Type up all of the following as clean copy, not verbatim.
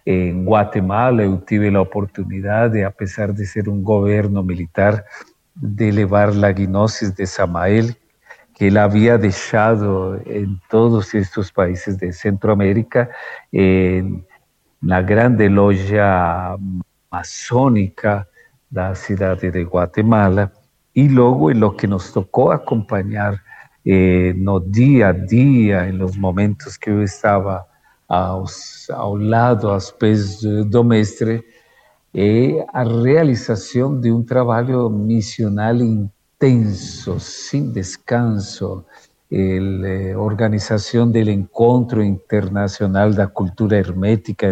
Em Guatemala eu tive a oportunidade, apesar de ser um governo militar, de levar a gnose de Samael, que él había dejado en todos estos países de Centroamérica, en la grande loja masónica de la ciudad de Guatemala, y luego en lo que nos tocó acompañar no día a día, en los momentos que yo estaba al lado, aos pés do mestre, a realização de um trabalho missional intenso, sem descanso, a organização do Encontro Internacional da Cultura Hermética em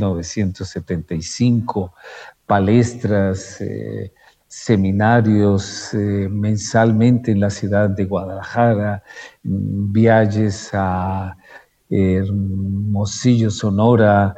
1975, palestras, seminários mensalmente na cidade de Guadalajara, viagens a Hermosillo, Sonora,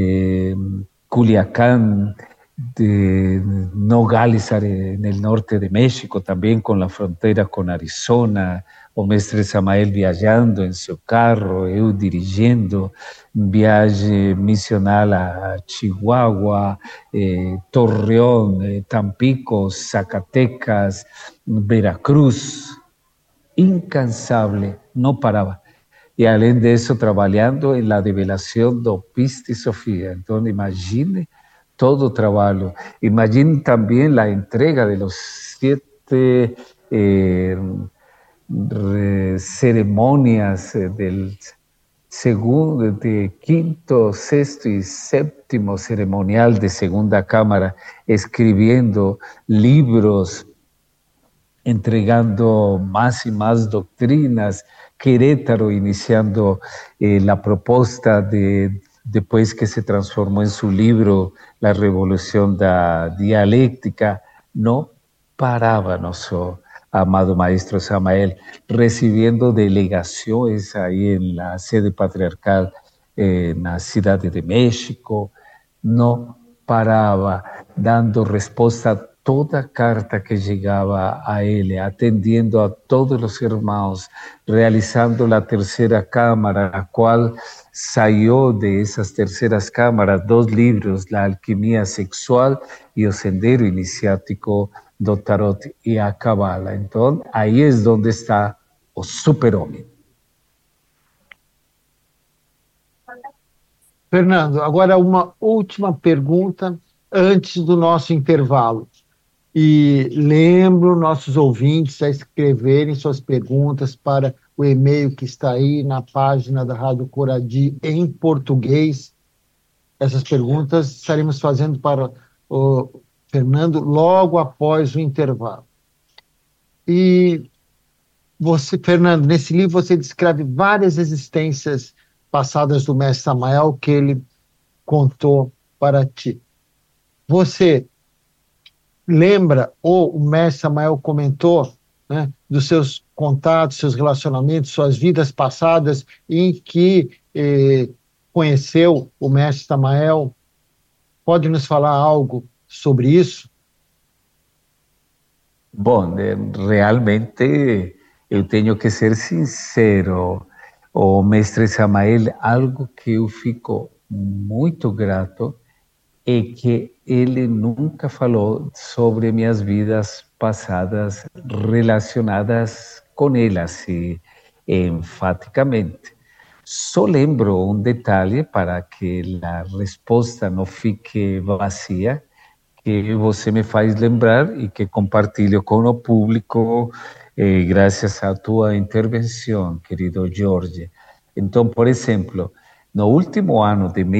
Culiacán, de Nogales, en el norte de México, también con la frontera con Arizona, o mestre Samael viajando en su carro, eu dirigiendo, viaje misional a Chihuahua, Torreón, Tampico, Zacatecas, Veracruz, incansable, no paraba. Y além de eso, trabajando en la develación do Pista y Sofía. Entonces, imagine todo o trabalho. Imagine também a entrega de los 7 ceremonias del segundo, de quinto, sexto y séptimo ceremonial de Segunda Cámara, escribiendo libros, entregando más y más doctrinas. Querétaro iniciando la proposta después que se transformó en su libro La Revolución da Dialéctica, no paraba nuestro amado maestro Samael, recibiendo delegaciones ahí en la sede patriarcal en la Ciudad de México, no paraba, dando respuesta a toda carta que llegaba a él, atendiendo a todos los hermanos, realizando la tercera cámara, la cual salió de esas terceras cámaras 2 libros, La Alquimia Sexual y El Sendero Iniciático do Tarot y a Cabala. Entonces, ahí es donde está o super-homem. Fernando, agora uma última pergunta antes do nosso intervalo. E lembro nossos ouvintes a escreverem suas perguntas para o e-mail que está aí na página da Rádio Coradi em português. Essas perguntas estaremos fazendo para o Fernando logo após o intervalo. E você, Fernando, nesse livro você descreve várias existências passadas do mestre Samael que ele contou para ti. Você lembra, ou o mestre Samael comentou, né, dos seus contatos, seus relacionamentos, suas vidas passadas em que conheceu o mestre Samael? Pode nos falar algo sobre isso? Bom, realmente eu tenho que ser sincero. O mestre Samael, algo que eu fico muito grato é que ele nunca falou sobre minhas vidas passadas relacionadas com ele, assim, enfaticamente. Só lembro um detalhe para que a resposta não fique vazia, que você me faz lembrar e que compartilho com o público graças à tua intervenção, querido Jorge. Então, por exemplo, no último ano de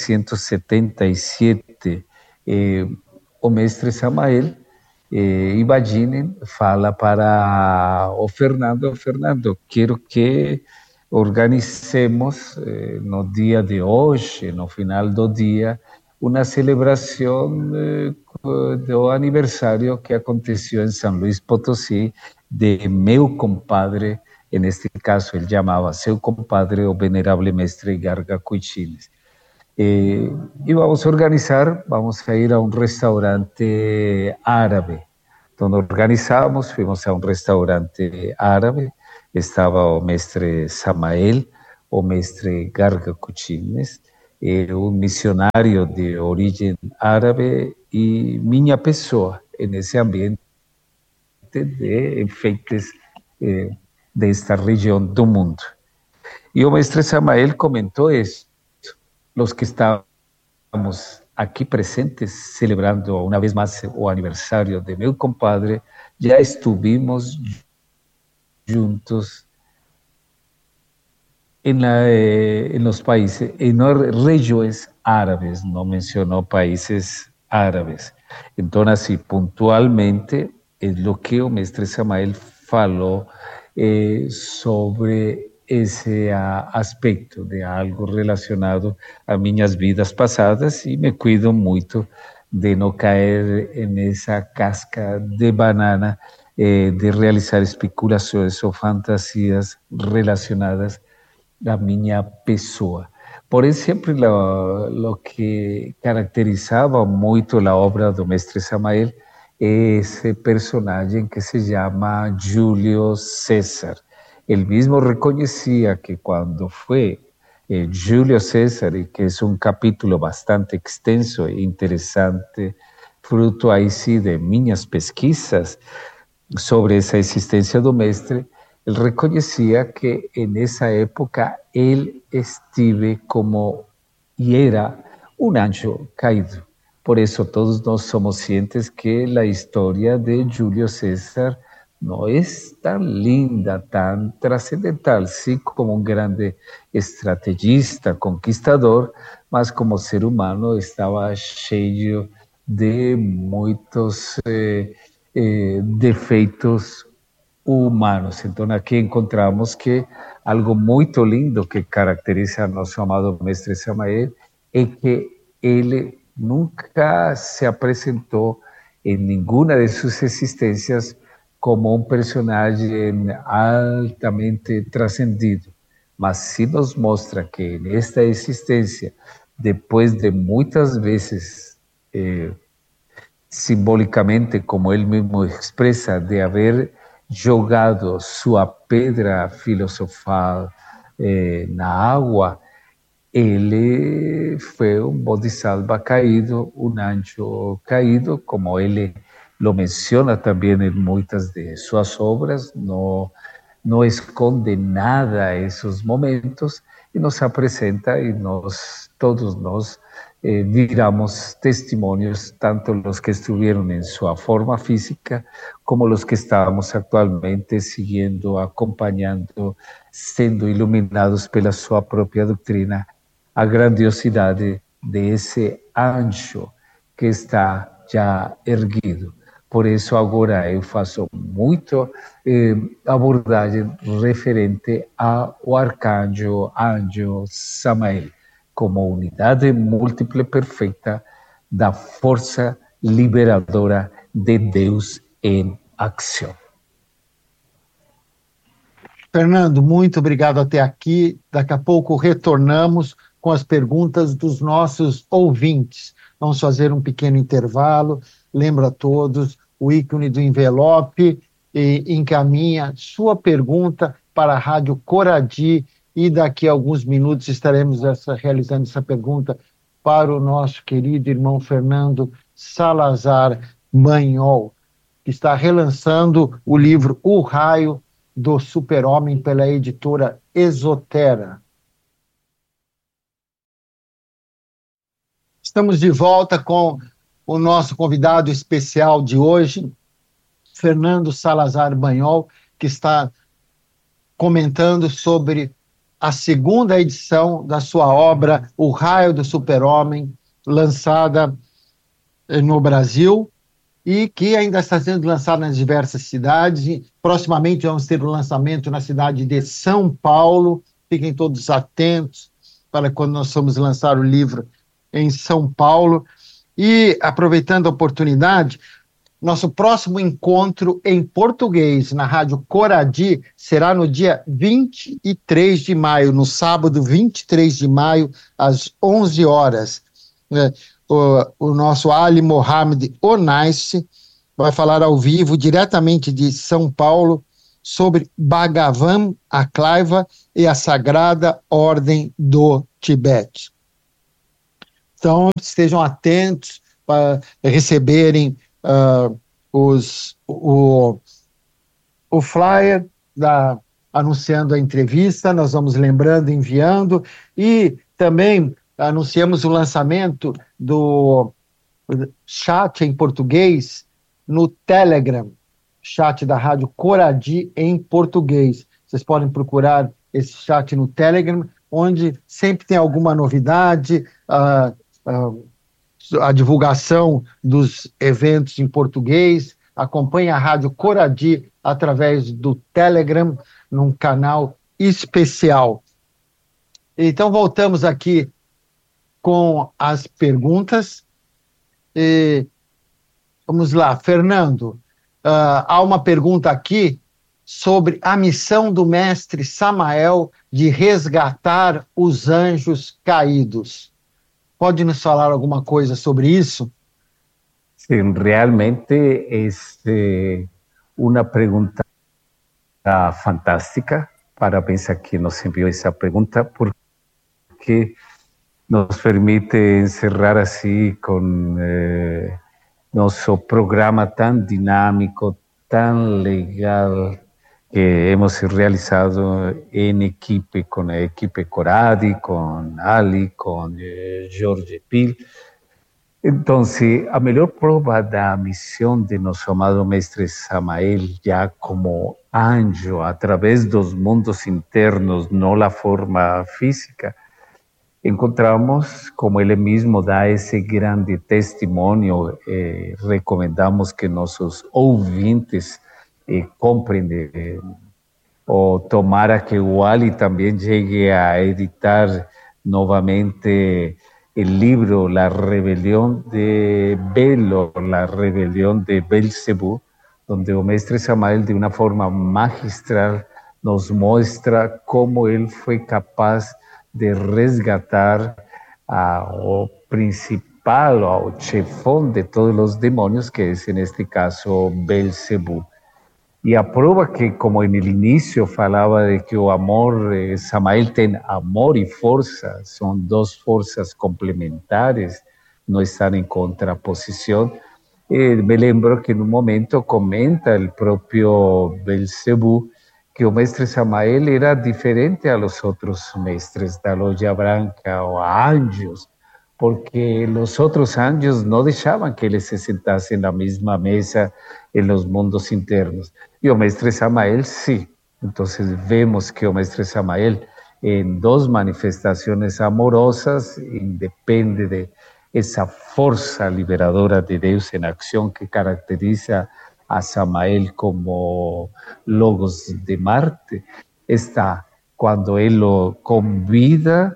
1977, o mestre Samael, imaginem, fala para o Fernando, quero que organicemos no dia de hoje, no final do dia, uma celebração do aniversário que aconteceu em São Luís Potosí de meu compadre, neste caso ele chamava seu compadre, o venerável mestre Garga Cuichines. E vamos organizar, vamos a ir a um restaurante árabe. Então organizamos, fomos a um restaurante árabe, estava o mestre Samael, o mestre Garga Cuichines, um missionário de origem árabe e minha pessoa nesse ambiente de enfeites desta região do mundo. E o mestre Samael comentou isso. Os que estávamos aqui presentes, celebrando uma vez mais o aniversário de meu compadre, já estivemos juntos en los países, en regiões árabes, não mencionou países árabes. Então, assim, pontualmente, é o que o mestre Samael falou sobre esse aspecto de algo relacionado a minhas vidas passadas e me cuido muito de não cair nessa casca de banana de realizar especulações ou fantasias relacionadas a minha pessoa. Por exemplo, o que caracterizava muito a obra do mestre Samael é esse personagem que se chama Júlio César. Ele mesmo reconhecia que quando foi Júlio César, e que é um capítulo bastante extenso e interessante, fruto aí sim de minhas pesquisas sobre essa existência do mestre, ele reconhecia que nessa época ele estive como e era um anjo caído. Por isso todos nós somos cientes que a história de Júlio César não é tão linda, tão transcendental, sim como um grande estrategista, conquistador, mas como ser humano estava cheio de muitos defeitos humanos. Então, aqui encontramos que algo muito lindo que caracteriza nosso amado mestre Samael é que ele nunca se apresentou em nenhuma de suas existências como um personagem altamente transcendido, mas sim nos mostra que nesta existência, depois de muitas vezes simbolicamente, como ele mesmo expressa, de haver jogado sua pedra filosofal na água, ele foi um bodhisattva caído, um anjo caído, como ele lo menciona também em muitas de suas obras, não esconde nada a esses momentos e nos apresenta e todos nós viramos testemunhos, tanto os que estiveram em sua forma física, como os que estamos atualmente seguindo, acompanhando, sendo iluminados pela sua própria doutrina, a grandiosidade desse anjo que está já erguido. Por isso, agora eu faço muito abordagem referente ao arcanjo Samael, como unidade múltiple perfeita da força liberadora de Deus em ação. Fernando, muito obrigado até aqui. Daqui a pouco retornamos com as perguntas dos nossos ouvintes. Vamos fazer um pequeno intervalo. Lembro a todos o ícone do envelope e encaminha sua pergunta para a Rádio Coradi e daqui a alguns minutos estaremos realizando essa pergunta para o nosso querido irmão Fernando Salazar Banhol, que está relançando o livro O Raio do Super-Homem pela editora Exotera. Estamos de volta com o nosso convidado especial de hoje, Fernando Salazar Banhol, que está comentando sobre a segunda edição da sua obra O Raio do Super-Homem, lançada no Brasil e que ainda está sendo lançada nas diversas cidades. E proximamente vamos ter o lançamento na cidade de São Paulo. Fiquem todos atentos para quando nós formos lançar o livro em São Paulo. E, aproveitando a oportunidade, nosso próximo encontro em português na Rádio Coradi será no dia 23 de maio, no sábado 23 de maio, às 11 horas. O nosso Ali Mohamed Onais vai falar ao vivo, diretamente de São Paulo, sobre Bhagavan Aklaiva e a Sagrada Ordem do Tibete. Então, estejam atentos para receberem o flyer anunciando a entrevista. Nós vamos lembrando, enviando, e também anunciamos o lançamento do chat em português no Telegram, chat da Rádio Coradi em português. Vocês podem procurar esse chat no Telegram, onde sempre tem alguma novidade, a divulgação dos eventos em português. Acompanhe a Rádio Coradi através do Telegram, num canal especial. Então, voltamos aqui com as perguntas. Vamos lá, Fernando. Há uma pergunta aqui sobre a missão do mestre Samael de resgatar os anjos caídos. Pode nos falar alguma coisa sobre isso? Sim, realmente é uma pergunta fantástica. Parabéns a quem nos enviou essa pergunta, porque nos permite encerrar assim com nosso programa tão dinâmico, tão legal, que hemos realizado em equipe, com a equipe Coradi, com Ali, com Jorge Pil. Então, a melhor prova da missão de nosso amado mestre Samael, já como anjo, através dos mundos internos, não a forma física, encontramos, como ele mesmo dá esse grande testemunho, recomendamos que nossos ouvintes comprem, ou tomara que o Ali também chegue a editar novamente el libro La rebelión de Belo, La rebelión de Belcebú, donde el mestre Samael de una forma magistral nos muestra cómo él fue capaz de resgatar al principal, al chefón de todos los demonios, que es en este caso Belcebú. E a prova que, como no início falava de que o amor, Samael tem amor e força, são duas forças complementares, não estão em contraposição. Me lembro que no momento comenta o próprio Belcebú que o mestre Samael era diferente a los outros mestres da Loja Branca ou a anjos, porque os outros anjos não deixavam que eles se sentassem na mesma mesa em los mundos internos. E o mestre Samael, sim. Então, vemos que o mestre Samael, em duas manifestações amorosas, independe de essa força liberadora de Deus em ação que caracteriza a Samael como Logos de Marte, está quando ele o convida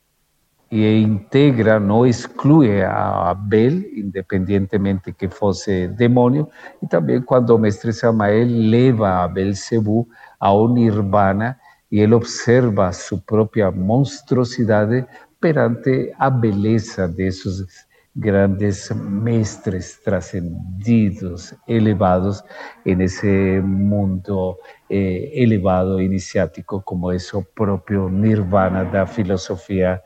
e integra, não exclui a Bel, independentemente que fosse demônio, e também quando o mestre Samael leva a Belcebú ao Nirvana e ele observa sua própria monstruosidade perante a beleza desses grandes mestres trascendidos, elevados, nesse mundo elevado iniciático, como é o próprio Nirvana da filosofia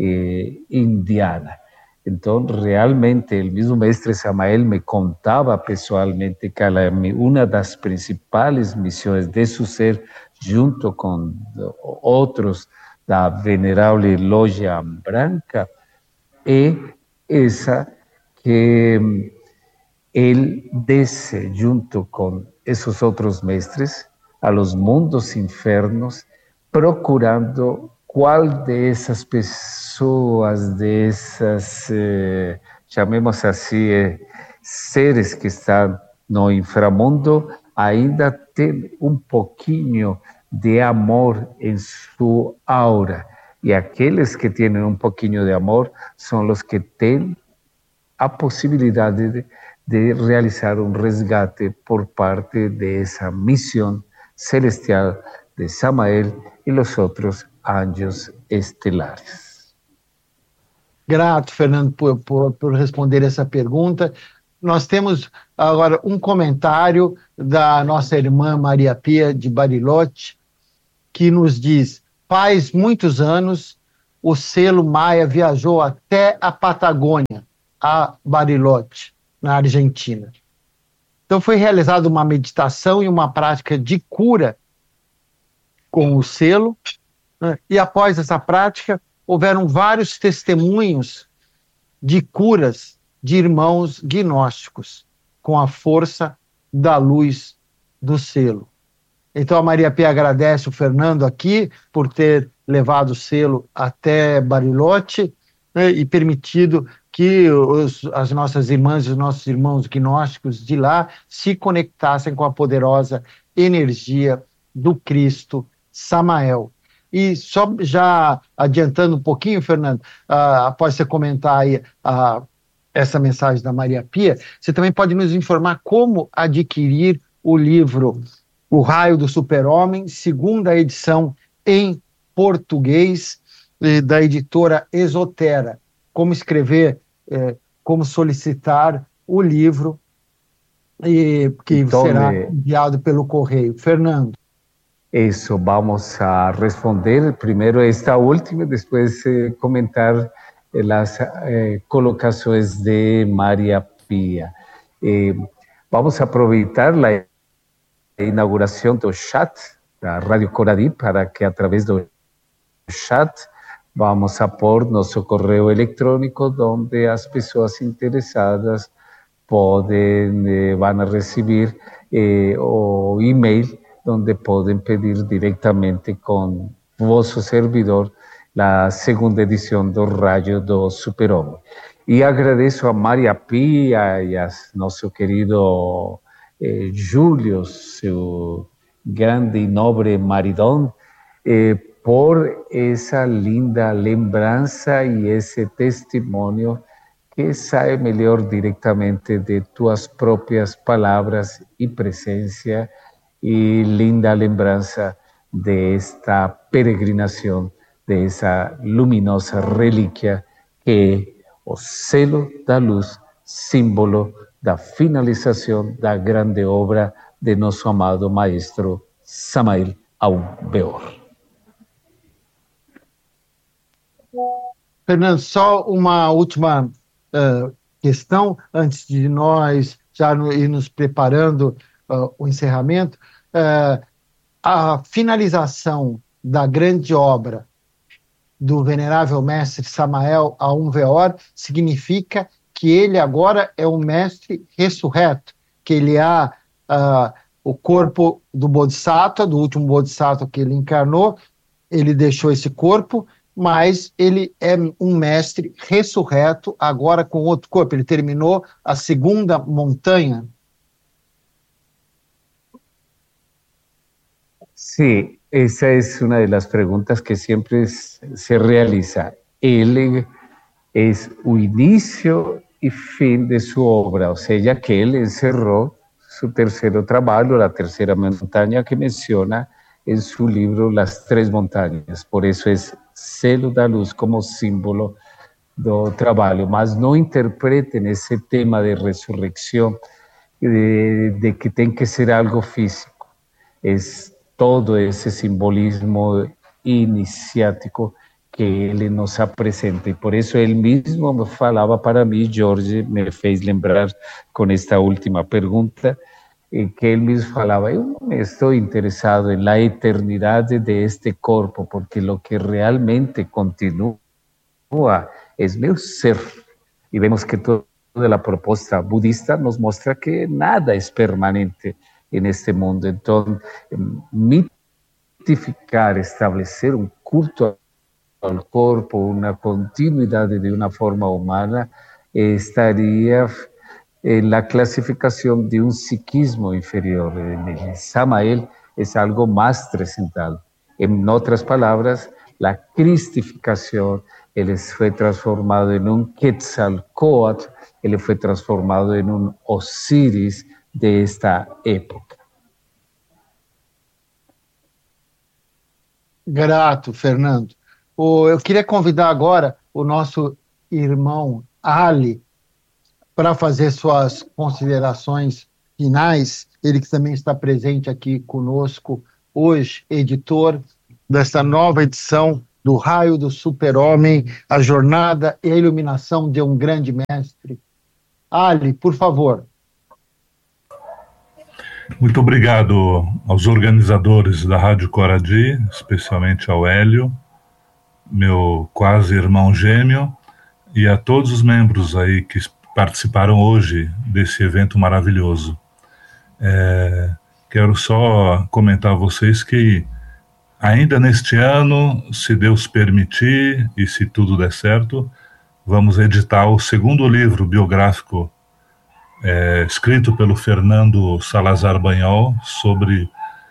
indiana. Então, realmente, o mesmo mestre Samael me contava pessoalmente que uma das principais missões de seu ser, junto com outros da venerável Loja Branca, é essa que ele desce junto com esses outros mestres a los mundos infernos, procurando qual dessas pessoas, dessas, chamemos assim, seres que estão no inframundo, ainda tem um pouquinho de amor em sua aura. E aqueles que têm um pouquinho de amor são os que têm a possibilidade de realizar um resgate por parte dessa missão celestial de Samael e os outros anjos estelares. Grato, Fernando, por responder essa pergunta. Nós temos agora um comentário da nossa irmã Maria Pia de Bariloche, que nos diz: faz muitos anos o selo Maia viajou até a Patagônia, a Bariloche, na Argentina. Então foi realizada uma meditação e uma prática de cura com o selo, né? E após essa prática, houveram vários testemunhos de curas de irmãos gnósticos, com a força da luz do selo. Então a Maria Pia agradece o Fernando aqui por ter levado o selo até Bariloche, né, e permitido que as nossas irmãs e os nossos irmãos gnósticos de lá se conectassem com a poderosa energia do Cristo Samael. E só já adiantando um pouquinho, Fernando, após você comentar aí essa mensagem da Maria Pia, você também pode nos informar como adquirir o livro O Raio do Super-Homem, segunda edição em português, da editora Esotera. Como escrever, como solicitar o livro, que será enviado pelo correio. Fernando. Eso, vamos a responder primero esta última, después comentar las colocaciones de María Pía. Vamos a aproveitar la inauguración del chat da Radio Coradí para que a través del chat vamos a pôr nosso correo electrónico donde as pessoas interessadas van a recibir o email donde pueden pedir directamente con vosso servidor la segunda edición do Rayo do Super-Homem. Y agradeço a Maria Pia y a nuestro querido Júlio, seu grande y noble maridón, por esa linda lembranza y ese testimonio que sabe mejor directamente de tus propias palabras y presencia, y linda lembranza de esta peregrinación, de esa luminosa reliquia que es o selo da luz, símbolo da finalización da grande obra de nuestro amado maestro Samael Aún Weor. Fernando, só uma última questão, antes de nós já ir nos preparando o encerramento. A finalização da grande obra do venerável mestre Samael Aún Weor significa que ele agora é um mestre ressurreto, que ele o corpo do Bodhisattva, do último Bodhisattva que ele encarnou, ele deixou esse corpo, mas ele é um mestre ressurreto, agora com outro corpo. Ele terminou a segunda montanha. Sí, esa es una de las preguntas que siempre se realiza. Él es el inicio y fin de su obra, o sea, que él encerró su tercer trabajo, la tercera montaña que menciona en su libro Las Tres Montañas. Por eso es selo da luz como símbolo do trabajo, mas no interpreten ese tema de resurrección, de que tiene que ser algo físico. Es todo ese simbolismo iniciático que ele nos apresenta. Y por eso él mismo me falaba para mí, Jorge, me fez lembrar con esta última pregunta, que él mismo falaba, yo no estoy interesado en la eternidad de este cuerpo, porque lo que realmente continúa es mi ser. Y vemos que toda la propuesta budista nos muestra que nada es permanente en este mundo. Entonces, mitificar, establecer un culto al cuerpo, una continuidad de una forma humana, estaría en la clasificación de un psiquismo inferior. El Samael es algo más trascendental. En otras palabras, la cristificación, él fue transformado en un Quetzalcóatl, él fue transformado en un Osiris de esta época. Grato, Fernando. Eu queria convidar agora o nosso irmão Ali para fazer suas considerações finais. Ele que também está presente aqui conosco hoje, editor dessa nova edição do Raio do Super-Homem, a jornada e a iluminação de um grande mestre. Ali, por favor. Muito obrigado aos organizadores da Rádio Coradi, especialmente ao Hélio, meu quase irmão gêmeo, e a todos os membros aí que participaram hoje desse evento maravilhoso. Quero só comentar a vocês que ainda neste ano, se Deus permitir e se tudo der certo, vamos editar o segundo livro biográfico escrito pelo Fernando Salazar Banhol sobre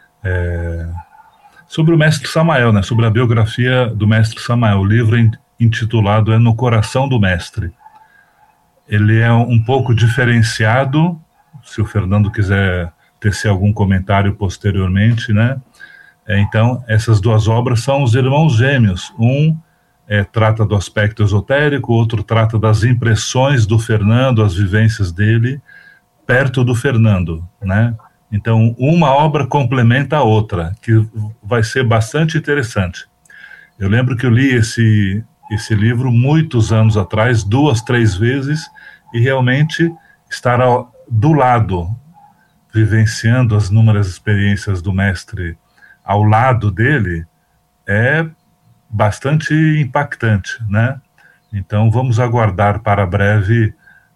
o mestre Samael, né? Sobre a biografia do mestre Samael. O livro intitulado é No Coração do Mestre. Ele é um pouco diferenciado, se o Fernando quiser tecer algum comentário posteriormente, né? Então, essas duas obras são os irmãos gêmeos. Um trata do aspecto esotérico, o outro trata das impressões do Fernando, as vivências dele, perto do Fernando, né? Então, uma obra complementa a outra, que vai ser bastante interessante. Eu lembro que eu li esse livro muitos anos atrás, 2, 3 vezes, e realmente estar do lado, vivenciando as inúmeras experiências do mestre ao lado dele, é bastante impactante, né? Então vamos aguardar para breve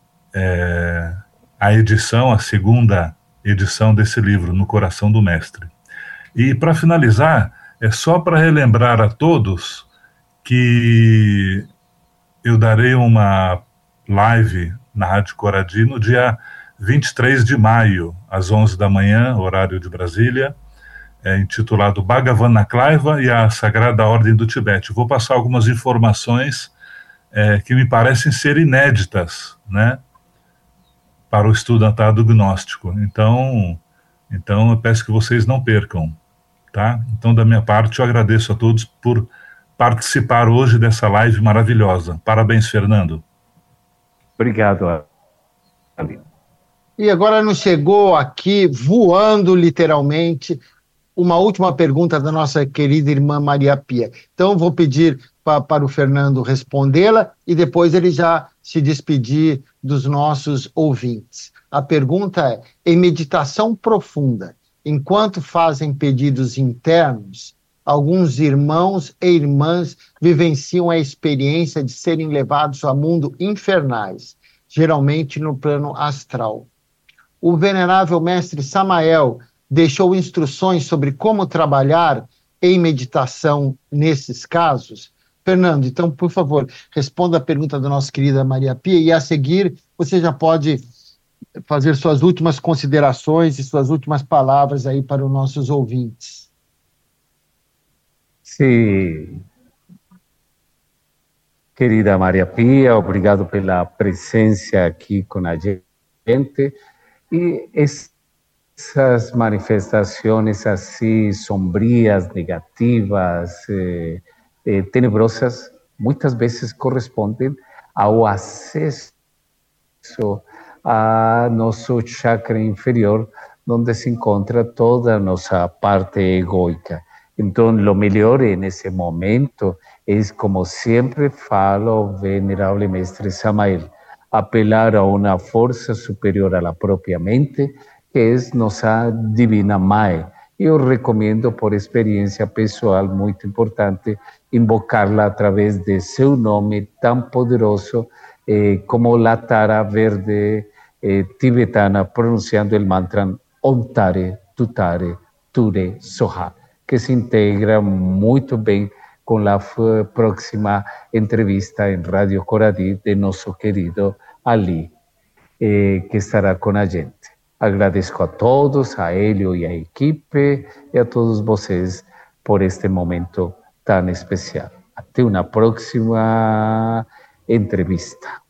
a segunda edição desse livro, No Coração do Mestre. E para finalizar, é só para relembrar a todos que eu darei uma live na Rádio Coradi no dia 23 de maio, às 11 da manhã, horário de Brasília, intitulado Bhagavan Klaiva e a Sagrada Ordem do Tibete. Vou passar algumas informações que me parecem ser inéditas, né, para o estudantado gnóstico. Então eu peço que vocês não percam, tá? Então, da minha parte, eu agradeço a todos por participar hoje dessa live maravilhosa. Parabéns, Fernando. Obrigado, Ali. E agora nos chegou aqui, voando literalmente, uma última pergunta da nossa querida irmã Maria Pia. Então, vou pedir para o Fernando respondê-la e depois ele já se despedir dos nossos ouvintes. A pergunta é: em meditação profunda, enquanto fazem pedidos internos, alguns irmãos e irmãs vivenciam a experiência de serem levados a mundo infernais, geralmente no plano astral. O venerável mestre Samael deixou instruções sobre como trabalhar em meditação nesses casos? Fernando, então, por favor, responda a pergunta da nossa querida Maria Pia e, a seguir, você já pode fazer suas últimas considerações e suas últimas palavras aí para os nossos ouvintes. Sim. Querida Maria Pia, obrigado pela presença aqui com a gente. E essas manifestações assim sombrias, negativas, tenebrosas, muitas vezes correspondem ao acesso a nosso chakra inferior, onde se encontra toda a nossa parte egoica. Então, o melhor nesse momento é, como sempre falo, o venerável mestre Samael, apelar a uma força superior à própria mente, que é nossa Divina Mãe. Eu recomendo, por experiência pessoal muito importante, invocá-la através de seu nome tão poderoso como a Tara verde tibetana, pronunciando o mantra Om Tare, Tutare, Ture, Soha, que se integra muito bem com a próxima entrevista em Rádio Coradi de nosso querido Ali, que estará com a gente. Agradeço a todos, a Hélio e a equipe, e a todos vocês por este momento tão especial. Até uma próxima entrevista.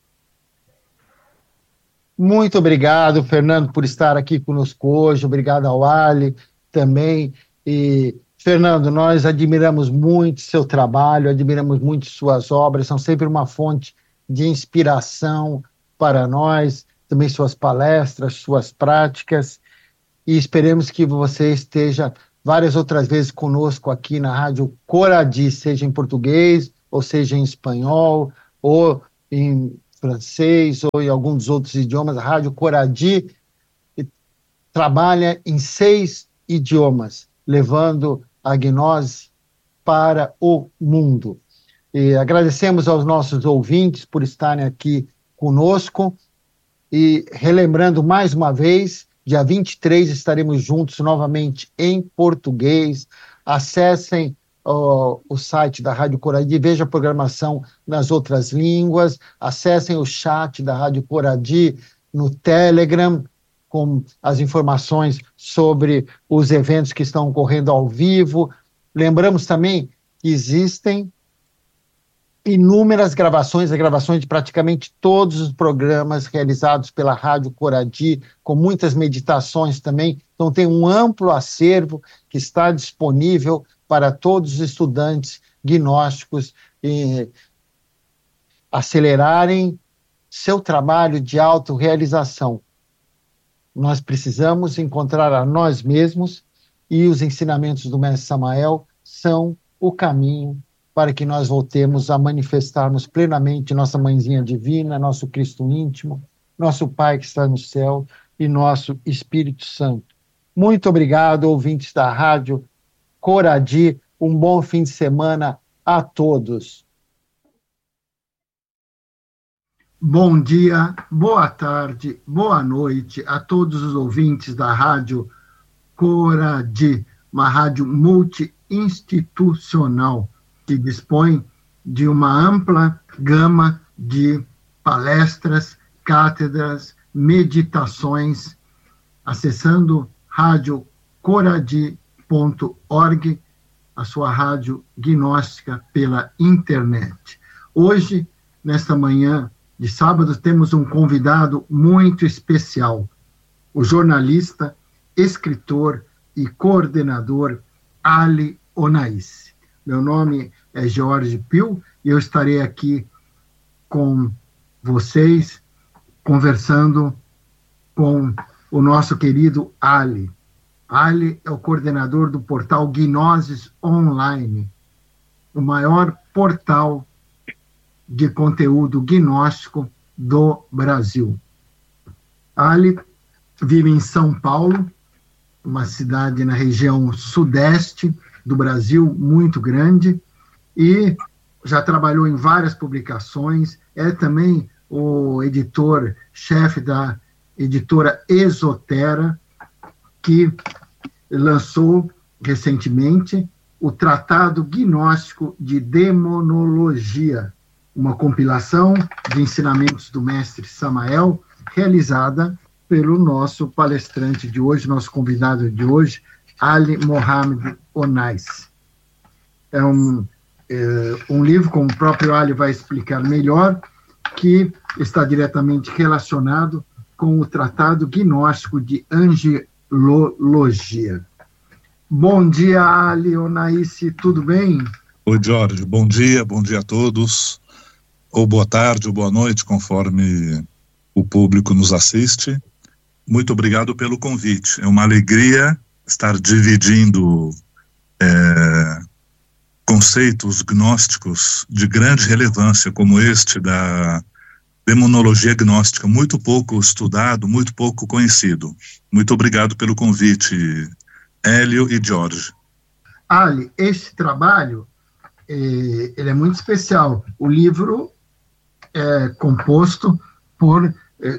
Muito obrigado, Fernando, por estar aqui conosco hoje. Obrigado ao Ali também. E, Fernando, nós admiramos muito seu trabalho, admiramos muito suas obras, são sempre uma fonte de inspiração para nós, também suas palestras, suas práticas, e esperemos que você esteja várias outras vezes conosco aqui na Rádio Coradi, seja em português, ou seja em espanhol, ou em francês, ou em algum dos outros idiomas. A Rádio Coradi trabalha em 6 idiomas, levando a gnose para o mundo. E agradecemos aos nossos ouvintes por estarem aqui conosco, e relembrando mais uma vez, dia 23 estaremos juntos novamente em português. Acessem o site da Rádio Coradi, vejam a programação nas outras línguas, acessem o chat da Rádio Coradi no Telegram, com as informações sobre os eventos que estão ocorrendo ao vivo. Lembramos também que existem inúmeras gravações de praticamente todos os programas realizados pela Rádio Coradi, com muitas meditações também. Então tem um amplo acervo que está disponível para todos os estudantes gnósticos acelerarem seu trabalho de autorrealização. Nós precisamos encontrar a nós mesmos, e os ensinamentos do Mestre Samael são o caminho para que nós voltemos a manifestarmos plenamente nossa Mãezinha Divina, nosso Cristo íntimo, nosso Pai que está no céu e nosso Espírito Santo. Muito obrigado, ouvintes da Rádio Coradi. Um bom fim de semana a todos. Bom dia, boa tarde, boa noite a todos os ouvintes da Rádio Coradi, uma rádio multi-institucional que dispõe de uma ampla gama de palestras, cátedras, meditações. Acessando radiocoradi.org, a sua rádio gnóstica pela internet. Hoje, nesta manhã de sábado, temos um convidado muito especial, o jornalista, escritor e coordenador Ali Onaíssi. Meu nome é Jorge Pio e eu estarei aqui com vocês, conversando com o nosso querido Ali. Ali é o coordenador do portal Gnoses Online, o maior portal de conteúdo gnóstico do Brasil. Ali vive em São Paulo, uma cidade na região sudeste do Brasil, muito grande, e já trabalhou em várias publicações, é também o editor-chefe da editora Esotera, que lançou recentemente o Tratado Gnóstico de Demonologia, uma compilação de ensinamentos do Mestre Samael, realizada pelo nosso palestrante de hoje, nosso convidado de hoje, Ali Mohamed Onaíssi. É um livro, como o próprio Ali vai explicar melhor, que está diretamente relacionado com o Tratado Gnóstico de Angelologia. Bom dia, Ali Onaíssi, tudo bem? Oi, Jorge, bom dia a todos, ou boa tarde, ou boa noite, conforme o público nos assiste. Muito obrigado pelo convite. É uma alegria estar dividindo conceitos gnósticos de grande relevância, como este da demonologia gnóstica, muito pouco estudado, muito pouco conhecido. Muito obrigado pelo convite, Hélio e Jorge. Ali, este trabalho ele é muito especial. O livro é composto por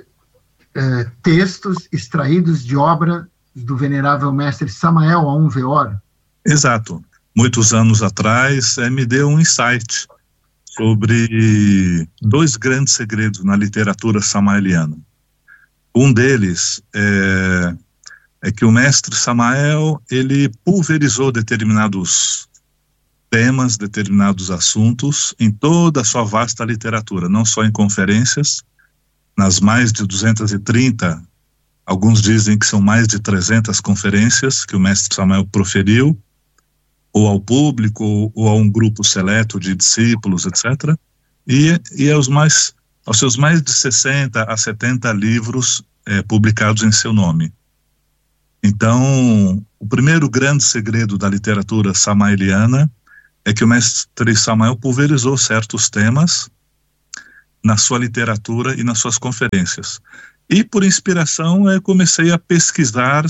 textos extraídos de obra do venerável mestre Samael Aun Weor. Exato. Muitos anos atrás, me deu um insight sobre 2 grandes segredos na literatura samaeliana. Um deles é que o mestre Samael, ele pulverizou determinados temas, determinados assuntos em toda a sua vasta literatura, não só em conferências, nas mais de 230, alguns dizem que são mais de 300 conferências que o mestre Samael proferiu, ou ao público, ou a um grupo seleto de discípulos, etc., e aos seus mais de 60 a 70 livros publicados em seu nome. Então, o primeiro grande segredo da literatura samaeliana é que o mestre Samael pulverizou certos temas na sua literatura e nas suas conferências. E por inspiração comecei a pesquisar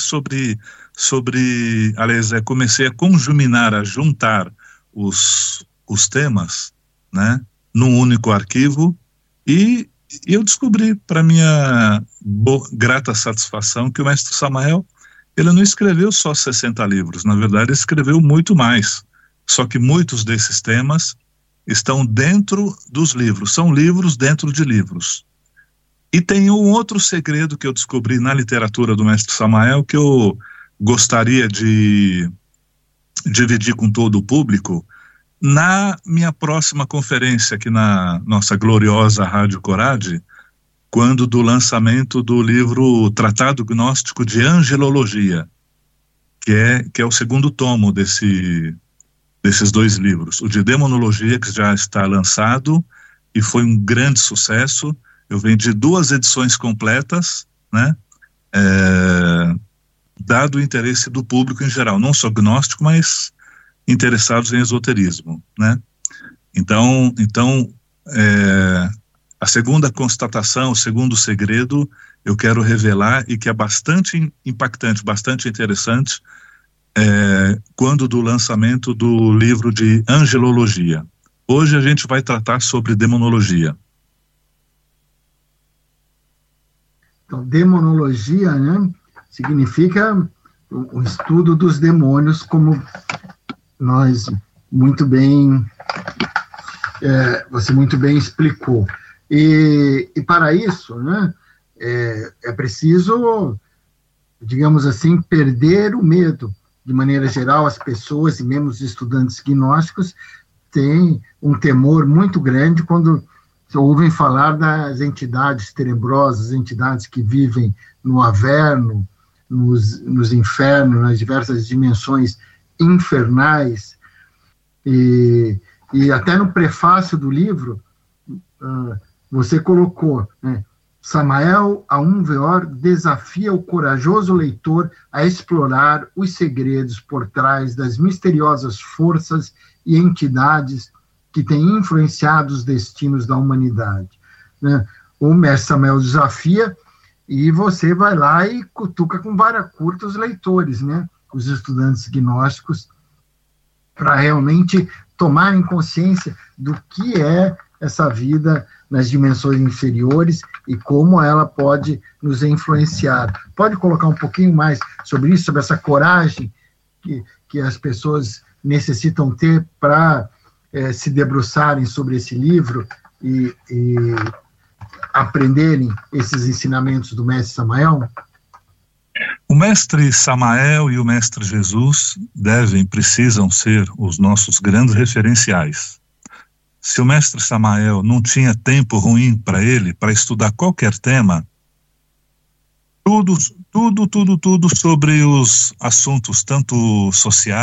comecei a conjuminar, a juntar os temas, né, num único arquivo, e eu descobri, para minha grata satisfação, que o mestre Samael, ele não escreveu só 60 livros, na verdade ele escreveu muito mais, só que muitos desses temas estão dentro dos livros, são livros dentro de livros. E tem um outro segredo que eu descobri na literatura do mestre Samael, que eu gostaria de dividir com todo o público, na minha próxima conferência aqui na nossa gloriosa Rádio Corade, quando do lançamento do livro Tratado Gnóstico de Angelologia, que é o segundo tomo desses 2 livros. O de Demonologia, que já está lançado e foi um grande sucesso. Eu vendi 2 edições completas, né? Dado o interesse do público em geral, não só gnóstico, mas interessados em esoterismo, né? Então, a segunda constatação, o segundo segredo, eu quero revelar, e que é bastante impactante, bastante interessante, quando do lançamento do livro de Angelologia. Hoje a gente vai tratar sobre demonologia. Então, demonologia, né, significa o estudo dos demônios, como nós muito bem, você muito bem explicou. E para isso, né, é preciso, digamos assim, perder o medo. De maneira geral, as pessoas e mesmo os estudantes gnósticos têm um temor muito grande quando ouvem falar das entidades tenebrosas, entidades que vivem no Averno, nos infernos, nas diversas dimensões infernais. E até no prefácio do livro, você colocou, né, Samael, a Veor, desafia o corajoso leitor a explorar os segredos por trás das misteriosas forças e entidades que têm influenciado os destinos da humanidade, né? O mestre Samael desafia, e você vai lá e cutuca com vara curta os leitores, né, os estudantes gnósticos, para realmente tomarem consciência do que é essa vida nas dimensões inferiores e como ela pode nos influenciar. Pode colocar um pouquinho mais sobre isso, sobre essa coragem que as pessoas necessitam ter para se debruçarem sobre esse livro e aprenderem esses ensinamentos do mestre Samael? O mestre Samael e o mestre Jesus precisam ser os nossos grandes referenciais. Se o mestre Samael não tinha tempo ruim para ele, para estudar qualquer tema, tudo sobre os assuntos, tanto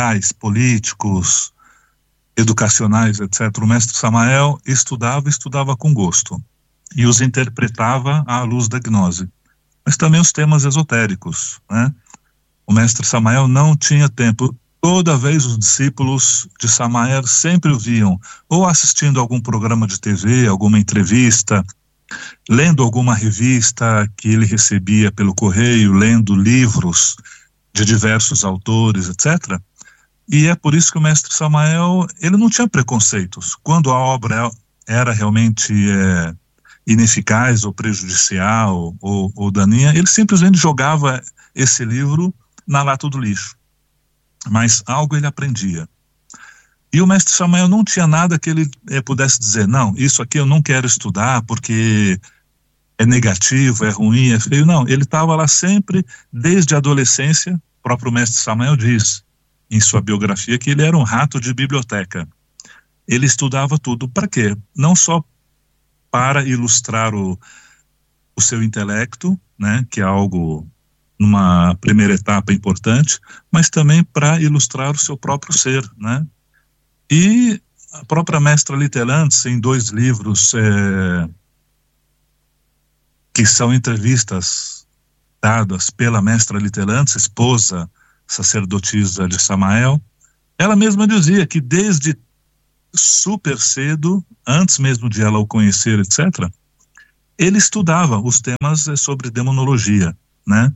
sociais, políticos, educacionais, etc., o mestre Samael estudava com gosto, e os interpretava à luz da gnose. Mas também os temas esotéricos, né? O mestre Samael não tinha tempo. Toda vez os discípulos de Samael sempre o viam, ou assistindo algum programa de TV, alguma entrevista, lendo alguma revista que ele recebia pelo correio, lendo livros de diversos autores, etc. E é por isso que o mestre Samael, ele não tinha preconceitos. Quando a obra era realmente ineficaz ou prejudicial ou daninha, ele simplesmente jogava esse livro na lata do lixo. Mas algo ele aprendia. E o mestre Samael não tinha nada que ele pudesse dizer, não, isso aqui eu não quero estudar porque é negativo, é ruim, é feio. Não, ele estava lá sempre, desde a adolescência. O próprio mestre Samael diz em sua biografia que ele era um rato de biblioteca. Ele estudava tudo. Para quê? Não só para ilustrar o seu intelecto, né, que é algo numa primeira etapa importante, mas também para ilustrar o seu próprio ser, né? E a própria mestra Litelantes, em 2 livros que são entrevistas dadas pela mestra Litelantes, esposa sacerdotisa de Samael, ela mesma dizia que desde super cedo, antes mesmo de ela o conhecer, etc., ele estudava os temas sobre demonologia, né?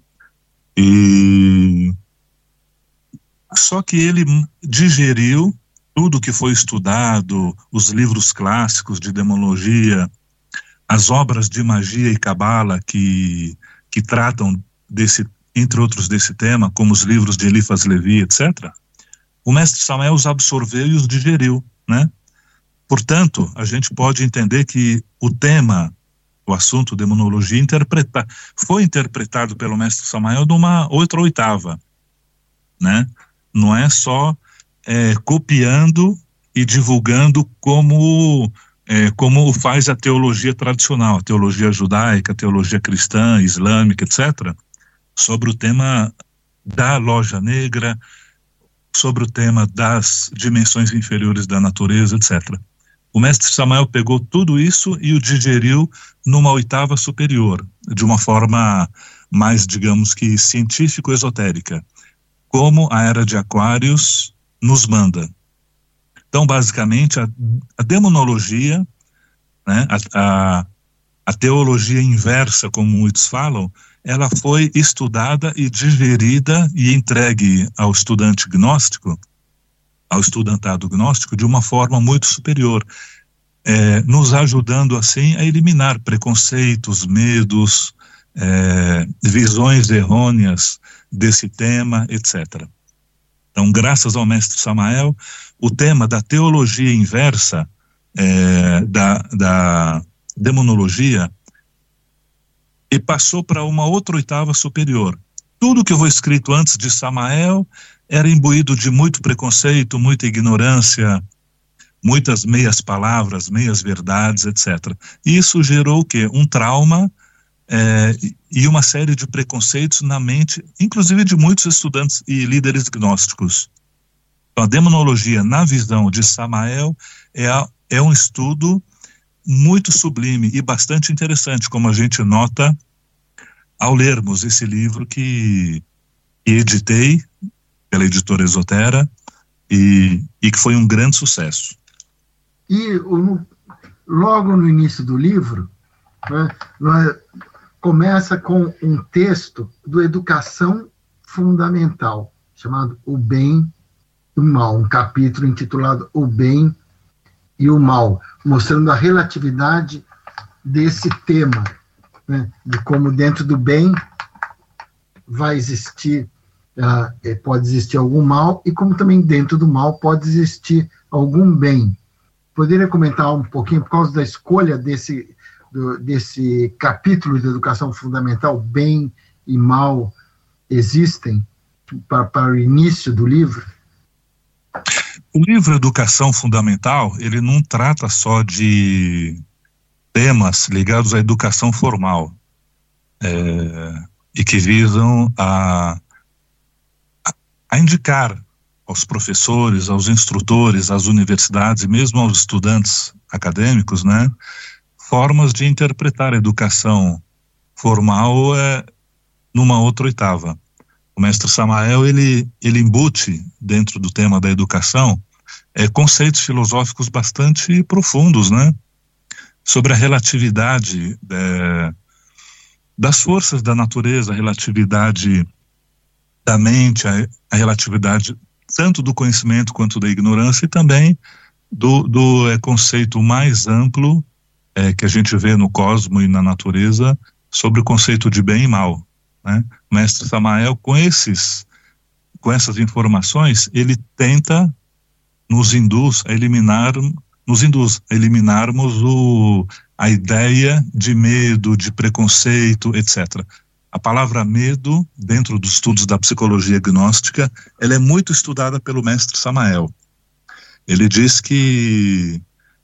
E só que ele digeriu tudo que foi estudado, os livros clássicos de demonologia, as obras de magia e cabala que tratam desse, entre outros, desse tema, como os livros de Eliphas Levi, etc. O mestre Samael os absorveu e os digeriu, né? Portanto, a gente pode entender que o tema, o assunto demonologia, foi interpretado pelo mestre Samael numa outra oitava, né? Não é só copiando e divulgando como faz a teologia tradicional, a teologia judaica, a teologia cristã, islâmica, etc., sobre o tema da loja negra, sobre o tema das dimensões inferiores da natureza, etc. O mestre Samael pegou tudo isso e o digeriu numa oitava superior, de uma forma mais, digamos que, científico-esotérica, como a Era de Aquários nos manda. Então, basicamente, a demonologia, né, a teologia inversa, como muitos falam, ela foi estudada e digerida e entregue ao estudante gnóstico, ao estudantado gnóstico, de uma forma muito superior, nos ajudando assim a eliminar preconceitos, medos, visões errôneas desse tema, etc. Então, graças ao mestre Samael, o tema da teologia inversa, da demonologia, e passou para uma outra oitava superior. Tudo que foi escrito antes de Samael era imbuído de muito preconceito, muita ignorância, muitas meias palavras, meias verdades, etc. E isso gerou o quê? Um trauma e uma série de preconceitos na mente, inclusive de muitos estudantes e líderes gnósticos. Então, a demonologia, na visão de Samael, é um estudo muito sublime e bastante interessante, como a gente nota ao lermos esse livro que editei pela editora Esotera e que foi um grande sucesso. E logo no início do livro, né, começa com um texto do Educação Fundamental, chamado O Bem e o Mal, um capítulo intitulado O Bem e o Mal, mostrando a relatividade desse tema, né, de como dentro do bem vai existir, pode existir algum mal, e como também dentro do mal pode existir algum bem. Poderia comentar um pouquinho, por causa da escolha desse capítulo de Educação Fundamental, bem e mal existem, para o início do livro? O livro Educação Fundamental, ele não trata só de temas ligados à educação formal, e que visam a indicar aos professores, aos instrutores, às universidades e mesmo aos estudantes acadêmicos, né, formas de interpretar a educação formal numa outra oitava. O mestre Samael, ele embute dentro do tema da educação conceitos filosóficos bastante profundos, né, sobre a relatividade das forças da natureza, a relatividade da mente, a relatividade tanto do conhecimento quanto da ignorância, e também do conceito mais amplo que a gente vê no cosmo e na natureza, sobre o conceito de bem e mal, né? O mestre Samael, com essas informações, ele tenta nos induz a eliminarmos a ideia de medo, de preconceito, etc. A palavra medo, dentro dos estudos da psicologia gnóstica, ela é muito estudada pelo mestre Samael. Ele diz que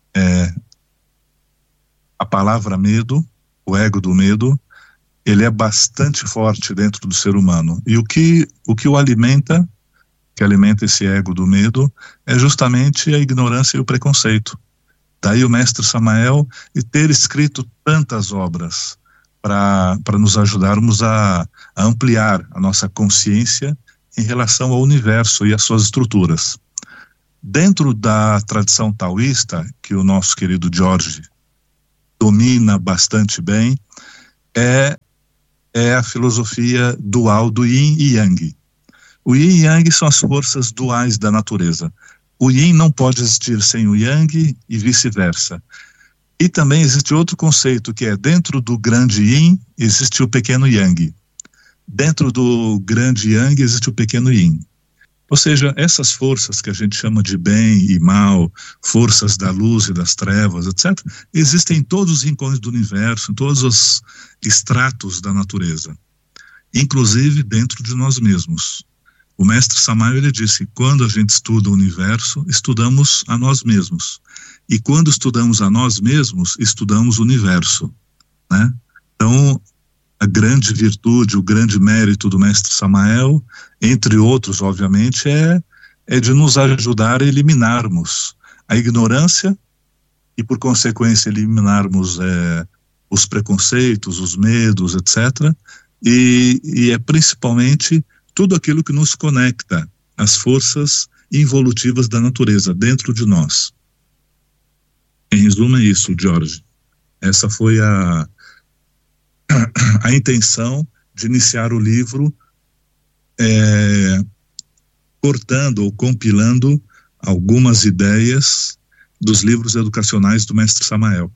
a palavra medo, o ego do medo, ele é bastante forte dentro do ser humano. E o que o alimenta, que alimenta esse ego do medo, é justamente a ignorância e o preconceito. Daí o mestre Samael ter escrito tantas obras para nos ajudarmos a ampliar a nossa consciência em relação ao universo e às suas estruturas. Dentro da tradição taoísta, que o nosso querido Jorge domina bastante bem, é a filosofia dual do Yin e Yang. O Yin e Yang são as forças duais da natureza. O Yin não pode existir sem o Yang e vice-versa. E também existe outro conceito, que é dentro do grande Yin existe o pequeno Yang. Dentro do grande Yang existe o pequeno Yin. Ou seja, essas forças que a gente chama de bem e mal, forças da luz e das trevas, etc., existem em todos os rincões do universo, em todos os estratos da natureza, inclusive dentro de nós mesmos. O mestre Samael, ele disse que quando a gente estuda o universo, estudamos a nós mesmos. E quando estudamos a nós mesmos, estudamos o universo, né? Então, a grande virtude, o grande mérito do mestre Samael, entre outros, obviamente, é de nos ajudar a eliminarmos a ignorância e, por consequência, eliminarmos os preconceitos, os medos, etc. E é principalmente tudo aquilo que nos conecta às forças involutivas da natureza dentro de nós. Em resumo, é isso, Jorge. Essa foi a intenção de iniciar o livro, cortando ou compilando algumas ideias dos livros educacionais do mestre Samael.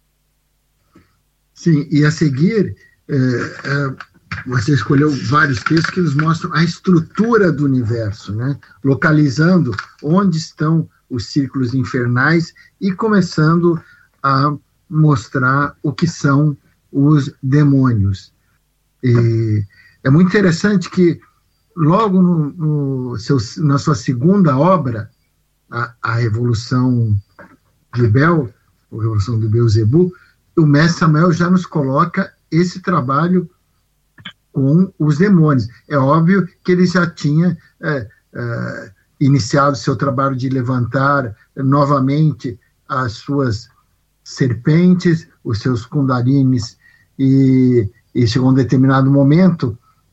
Sim, e a seguir, você escolheu vários textos que nos mostram a estrutura do universo, né? Localizando onde estão os círculos infernais e começando a mostrar o que são os demônios. E é muito interessante que logo na sua segunda obra, a Revolução de Bel, a Revolução do Beelzebub, o mestre Samael já nos coloca esse trabalho com os demônios. É óbvio que ele já tinha iniciado seu trabalho de levantar novamente as suas serpentes, os seus kundalines, e chegou um determinado momento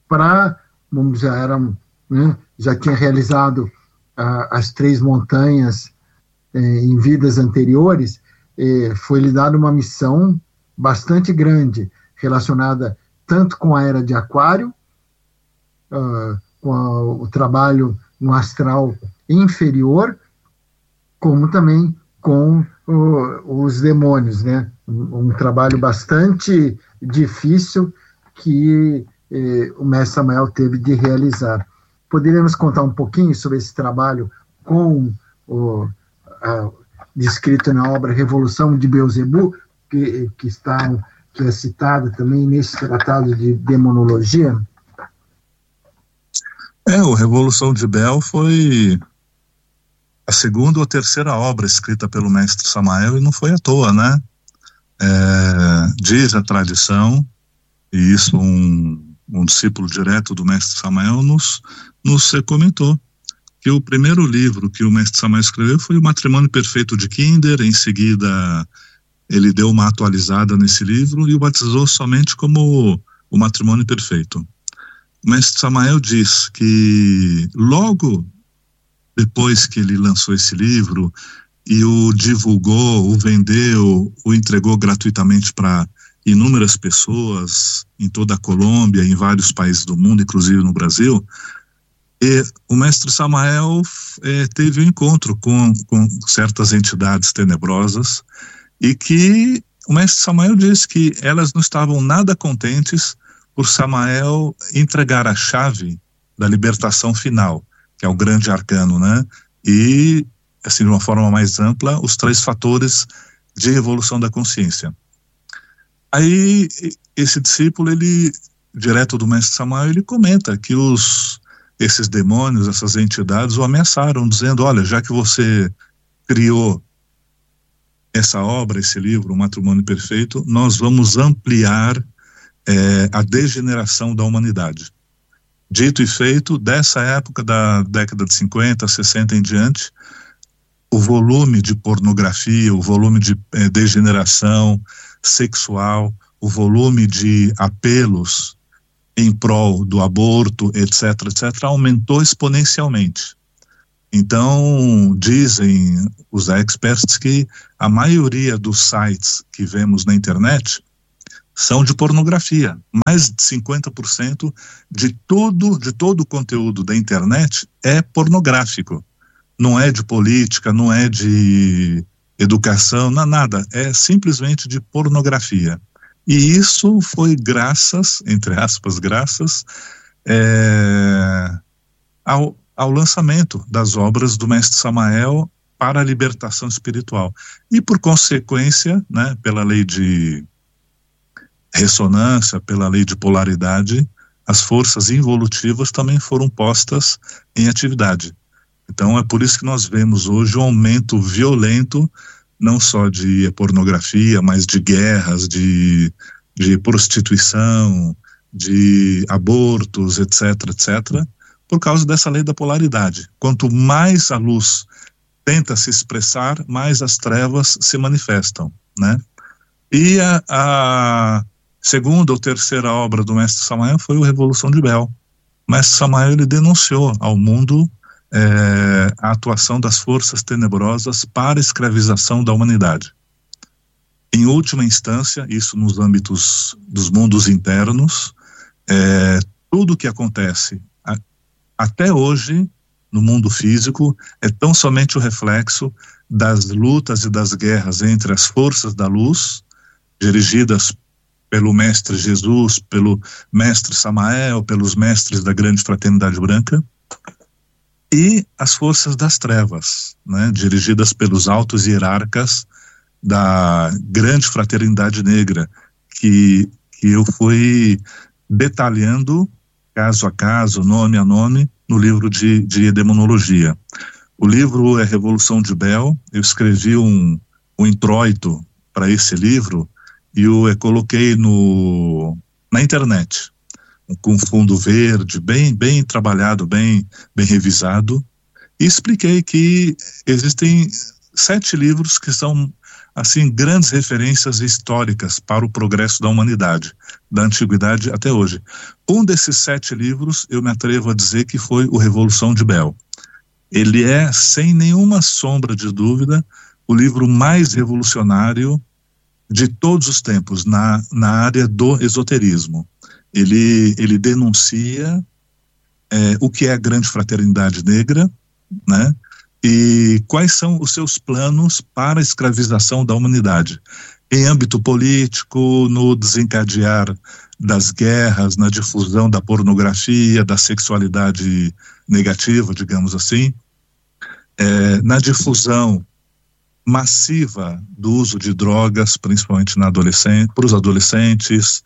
já tinha realizado as 3 montanhas em vidas anteriores. Foi-lhe dada uma missão bastante grande, relacionada tanto com a era de Aquário, com o trabalho no astral inferior, como também com os demônios, né? Um trabalho bastante difícil que o mestre Samael teve de realizar. Poderíamos contar um pouquinho sobre esse trabalho descrito na obra Revolução de Beelzebub, que é citada também nesse tratado de demonologia? O Revolução de Bel foi a segunda ou terceira obra escrita pelo mestre Samael, e não foi à toa, né? Diz a tradição, e isso um discípulo direto do mestre Samael nos comentou, que o primeiro livro que o mestre Samael escreveu foi o Matrimônio Perfeito de Kinder. Em seguida ele deu uma atualizada nesse livro e o batizou somente como o Matrimônio Perfeito. O mestre Samael diz que logo depois que ele lançou esse livro e o divulgou, o vendeu, o entregou gratuitamente para inúmeras pessoas em toda a Colômbia, em vários países do mundo, inclusive no Brasil, o mestre Samael teve um encontro com certas entidades tenebrosas, e que o mestre Samael disse que elas não estavam nada contentes por Samael entregar a chave da libertação final, que é o grande arcano, né? E, assim, de uma forma mais ampla, os 3 fatores de evolução da consciência. Aí, esse discípulo, direto do mestre Samael, ele comenta que esses demônios, essas entidades, o ameaçaram, dizendo: olha, já que você criou essa obra, esse livro, O Matrimônio Perfeito, nós vamos ampliar a degeneração da humanidade. Dito e feito, dessa época da década de 50, 60 em diante, o volume de pornografia, o volume de degeneração sexual, o volume de apelos em prol do aborto, etc., aumentou exponencialmente. Então, dizem os experts que a maioria dos sites que vemos na internet são de pornografia. Mais de 50% de todo o conteúdo da internet é pornográfico. Não é de política, não é de educação, não é nada. É simplesmente de pornografia. E isso foi graças, entre aspas, ao lançamento das obras do Mestre Samael para a libertação espiritual. E por consequência, né, pela lei de ressonância, pela lei de polaridade, as forças involutivas também foram postas em atividade. Então é por isso que nós vemos hoje um aumento violento, não só de pornografia, mas de guerras, de prostituição, de abortos, etc., por causa dessa lei da polaridade. Quanto mais a luz tenta se expressar, mais as trevas se manifestam, né? E a segunda ou terceira obra do Mestre Samael foi o Revolução de Bel. O Mestre Samael, ele denunciou ao mundo a atuação das forças tenebrosas para a escravização da humanidade. Em última instância, isso nos âmbitos dos mundos internos, tudo o que acontece até hoje no mundo físico é tão somente o reflexo das lutas e das guerras entre as forças da luz, dirigidas pelo Mestre Jesus, pelo Mestre Samael, pelos mestres da Grande Fraternidade Branca, e as forças das trevas, né, dirigidas pelos altos hierarcas da Grande Fraternidade Negra, que eu fui detalhando caso a caso, nome a nome, no livro de demonologia. O livro é Revolução de Bel. Eu escrevi um introito para esse livro e eu coloquei na internet, com fundo verde, bem trabalhado, bem revisado, e expliquei que existem 7 livros que são, assim, grandes referências históricas para o progresso da humanidade, da antiguidade até hoje. Um desses 7 livros, eu me atrevo a dizer que foi o Revolução de Bel. Ele é, sem nenhuma sombra de dúvida, o livro mais revolucionário de todos os tempos na área do esoterismo. Ele denuncia o que é a Grande Fraternidade Negra, né? E quais são os seus planos para a escravização da humanidade, em âmbito político, no desencadear das guerras, na difusão da pornografia, da sexualidade negativa, digamos assim, na difusão massiva do uso de drogas, principalmente para os adolescentes,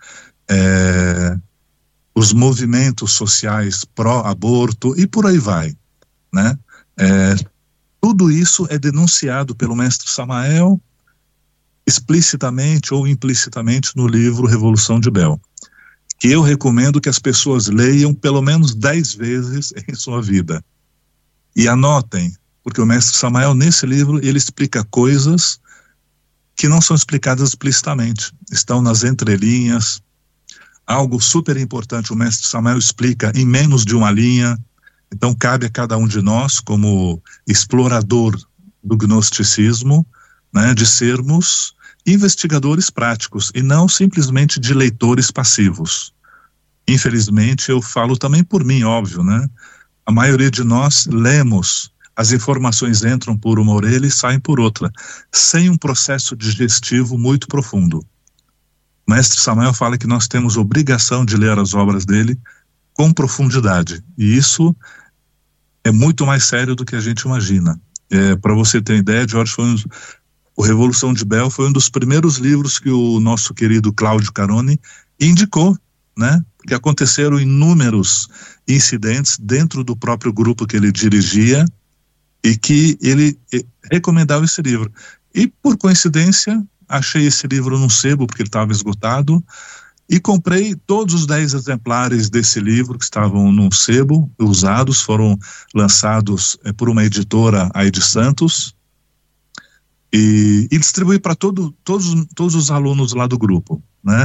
os movimentos sociais pró-aborto e por aí vai, né? Tudo isso é denunciado pelo Mestre Samael explicitamente ou implicitamente no livro Revolução de Bel, que eu recomendo que as pessoas leiam pelo menos 10 vezes em sua vida e anotem, porque o Mestre Samael, nesse livro, ele explica coisas que não são explicadas explicitamente, estão nas entrelinhas. Algo super importante o Mestre Samael explica em menos de uma linha. Então cabe a cada um de nós, como explorador do gnosticismo, né, de sermos investigadores práticos e não simplesmente de leitores passivos. Infelizmente, eu falo também por mim, óbvio, né? A maioria de nós lemos, as informações entram por uma orelha e saem por outra, sem um processo digestivo muito profundo. O Mestre Samael fala que nós temos obrigação de ler as obras dele com profundidade, e isso é muito mais sério do que a gente imagina. Para você ter ideia, Jorge, o Revolução de Bel foi um dos primeiros livros que o nosso querido Cláudio Carone indicou, né? Porque aconteceram inúmeros incidentes dentro do próprio grupo que ele dirigia e que ele recomendava esse livro. E por coincidência, achei esse livro num sebo, porque ele estava esgotado, e comprei todos os 10 exemplares desse livro que estavam num sebo, usados, foram lançados por uma editora, a Ed Santos, e distribuí para todos os alunos lá do grupo, né?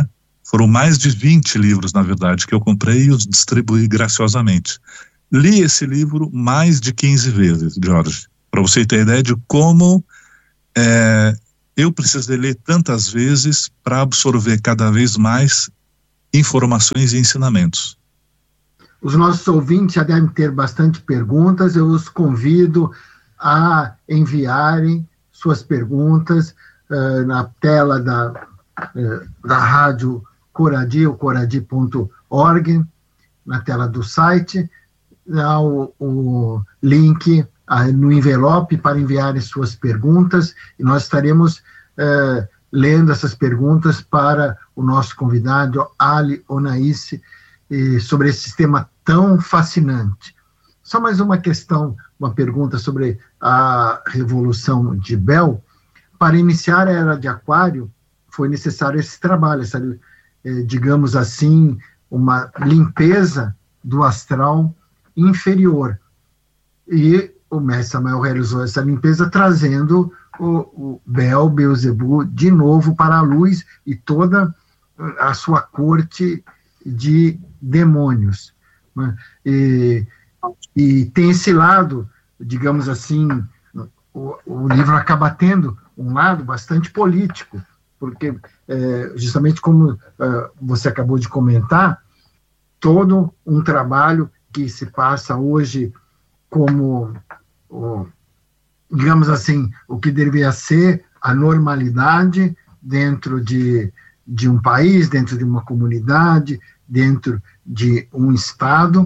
Foram mais de 20 livros, na verdade, que eu comprei e os distribuí graciosamente. Li esse livro mais de 15 vezes, Jorge, para você ter ideia de como eu precisei ler tantas vezes para absorver cada vez mais informações e ensinamentos. Os nossos ouvintes já devem ter bastante perguntas, eu os convido a enviarem suas perguntas na tela da rádio Coradi, ou coradi.org, na tela do site, há o link no envelope para enviarem suas perguntas, e nós estaremos lendo essas perguntas para o nosso convidado, Ali Onaíse, sobre esse tema tão fascinante. Só mais uma questão, uma pergunta sobre a Revolução de Bell. Para iniciar a Era de Aquário, foi necessário esse trabalho, digamos assim, uma limpeza do astral inferior. E o mestre Samael realizou essa limpeza trazendo o Beelzebub de novo para a luz e toda a sua corte de demônios, né? E tem esse lado, digamos assim, o livro acaba tendo um lado bastante político, porque justamente como você acabou de comentar, todo um trabalho que se passa hoje como, digamos assim, o que deveria ser a normalidade dentro de um país, dentro de uma comunidade, dentro de um estado,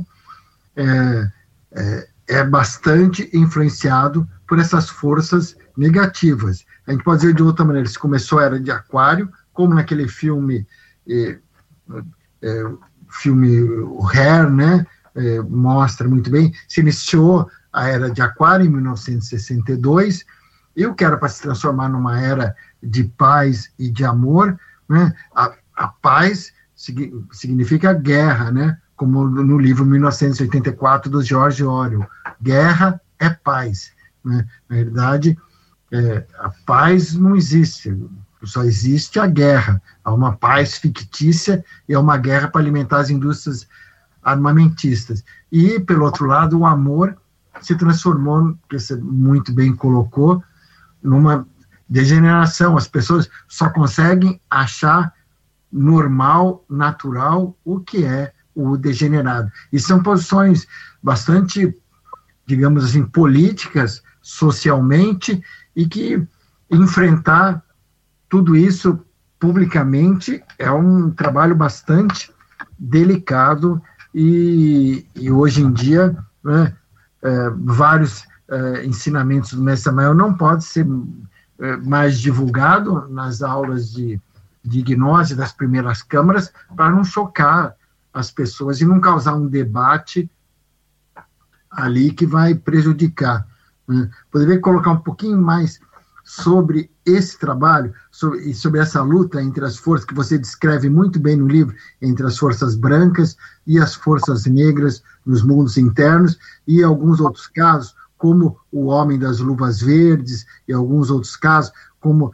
é bastante influenciado por essas forças negativas. A gente pode dizer de outra maneira, se começou a Era de Aquário, como naquele filme o Hair, né, mostra muito bem, se iniciou a Era de Aquário em 1962, e o que era para se transformar numa era de paz e de amor, né, a paz significa guerra, né, como no livro 1984 do George Orwell, guerra é paz, né? Na verdade, a paz não existe, só existe a guerra, há uma paz fictícia e é uma guerra para alimentar as indústrias armamentistas. E, pelo outro lado, o amor se transformou, que você muito bem colocou, numa degeneração. As pessoas só conseguem achar normal, natural, o que é o degenerado. E são posições bastante, digamos assim, políticas, socialmente, e que enfrentar tudo isso publicamente é um trabalho bastante delicado e hoje em dia, né, vários ensinamentos do mestre Samael não podem ser mais divulgado nas aulas de gnose das primeiras câmaras para não chocar as pessoas e não causar um debate ali que vai prejudicar. Poderia colocar um pouquinho mais sobre esse trabalho e sobre essa luta entre as forças, que você descreve muito bem no livro, entre as forças brancas e as forças negras nos mundos internos, e alguns outros casos, como o Homem das Luvas Verdes, e alguns outros casos, como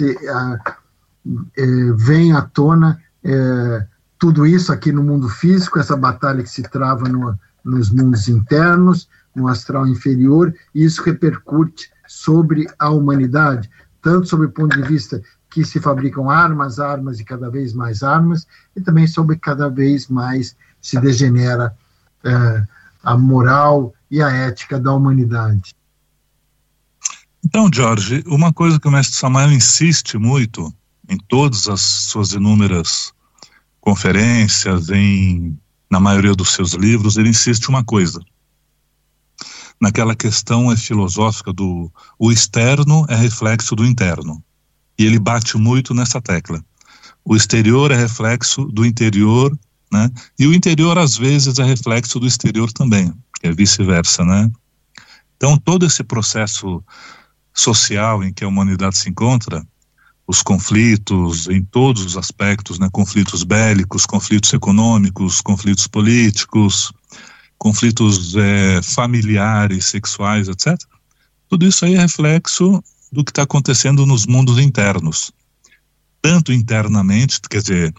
vem à tona tudo isso aqui no mundo físico, essa batalha que se trava nos mundos internos, no astral inferior, e isso repercute sobre a humanidade, tanto sob o ponto de vista que se fabricam armas e cada vez mais armas, e também sobre cada vez mais se degenera a moral e a ética da humanidade. Então, Jorge, uma coisa que o mestre Samael insiste muito em todas as suas inúmeras conferências, na maioria dos seus livros, ele insiste uma coisa. Naquela questão filosófica o externo é reflexo do interno. E ele bate muito nessa tecla. O exterior é reflexo do interior, né? E o interior, às vezes, é reflexo do exterior também, que é vice-versa, né? Então, todo esse processo social em que a humanidade se encontra, os conflitos em todos os aspectos, né? Conflitos bélicos, conflitos econômicos, conflitos políticos, conflitos familiares, sexuais, etc. Tudo isso aí é reflexo do que está acontecendo nos mundos internos. Tanto internamente, quer dizer,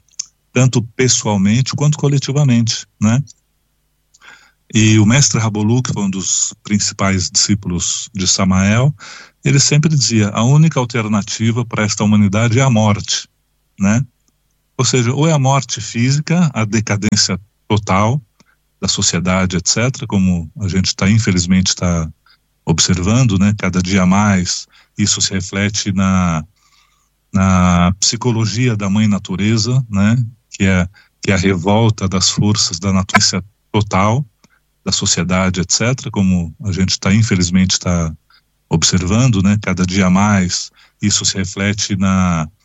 tanto pessoalmente quanto coletivamente, né? E o mestre Rabolu, que foi um dos principais discípulos de Samael, ele sempre dizia, a única alternativa para esta humanidade é a morte, né? Ou seja, ou é a morte física, a decadência total da sociedade, etc., como a gente infelizmente está observando, né? Cada dia mais isso se reflete na psicologia da mãe natureza, né? Que é a revolta das forças da natureza total da sociedade, etc., como a gente infelizmente está observando, né? Cada dia mais isso se reflete na